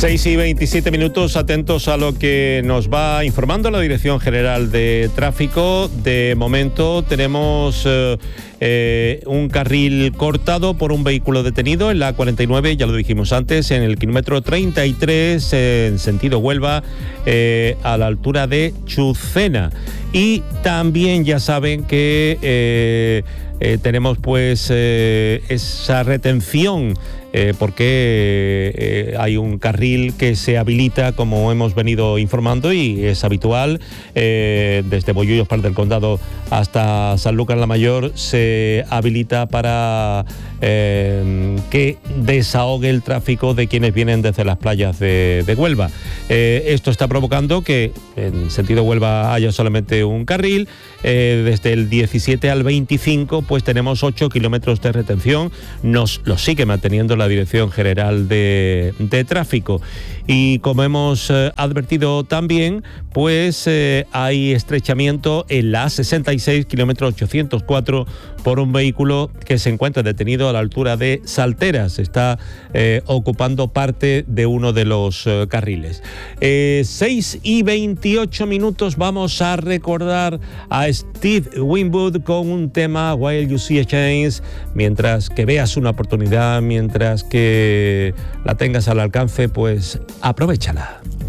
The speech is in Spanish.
6:27, atentos a lo que nos va informando la Dirección General de Tráfico. De momento tenemos un carril cortado por un vehículo detenido en la 49, ya lo dijimos antes, en el kilómetro 33 en sentido Huelva, a la altura de Chucena. Y también ya saben que tenemos pues esa retención porque hay un carril que se habilita, como hemos venido informando, y es habitual, desde Bollullos, Par del Condado, hasta Sanlúcar la Mayor, se habilita para que desahogue el tráfico de quienes vienen desde las playas de Huelva. Esto está provocando que en sentido Huelva haya solamente un carril. Desde el 17 al 25 pues tenemos 8 kilómetros de retención. Nos lo sigue manteniendo la Dirección General de Tráfico. Y como hemos advertido también, pues hay estrechamiento en la A66, kilómetro 804, por un vehículo que se encuentra detenido a la altura de Salteras. Está ocupando parte de uno de los carriles. 6:28, vamos a recordar a Steve Winwood con un tema, While You See a Chance, mientras que veas una oportunidad, mientras que la tengas al alcance, pues aprovéchala.